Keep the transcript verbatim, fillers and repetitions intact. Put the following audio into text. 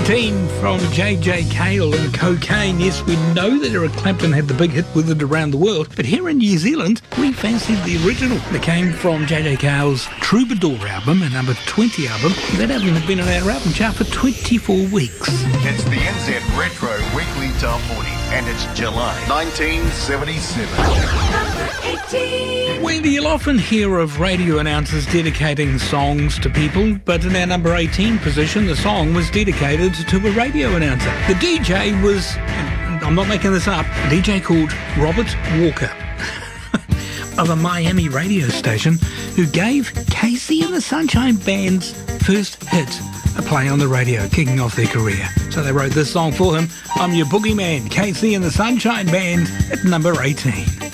eighteen from J J Cale and Cocaine. Yes, we know that Eric Clapton had the big hit with it around the world, but here in New Zealand, we fancied the original that came from J J Cale's Troubadour album, a number twenty album. That album had been on our album chart for twenty-four weeks. It's the N Z Retro Weekly Top forty, and it's July nineteen seventy-seven. Wendy, you'll often hear of radio announcers dedicating songs to people, but in our number eighteen position, the song was dedicated to a radio announcer. The D J was, I'm not making this up, a D J called Robert Walker of a Miami radio station who gave Casey and the Sunshine Band's first hit a play on the radio, kicking off their career. So they wrote this song for him. I'm your boogeyman, Casey and the Sunshine Band at number eighteen.